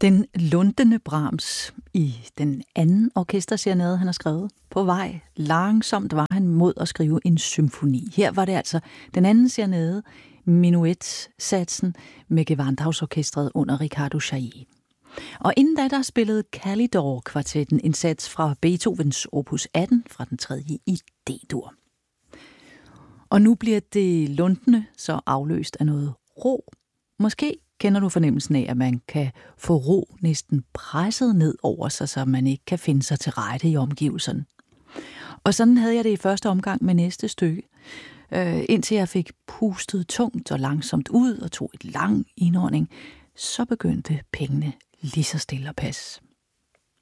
Den lundende Brahms i den anden orkesterserenade, han har skrevet. På vej langsomt var han mod at skrive en symfoni. Her var det altså den anden serenade, Menuet-satsen med Gewandhausorkestret under Riccardo Chailly. Og inden da, der spillede Kalidor-kvartetten en sats fra Beethovens opus 18 fra den tredje i D-dur. Og nu bliver det lundende så afløst af noget ro. Måske kender du fornemmelsen af, at man kan få ro næsten presset ned over sig, så man ikke kan finde sig til rette i omgivelserne. Og sådan havde jeg det i første omgang med næste stykke, indtil jeg fik pustet tungt og langsomt ud og tog et lang indånding, så begyndte pengene lige så stille at passe.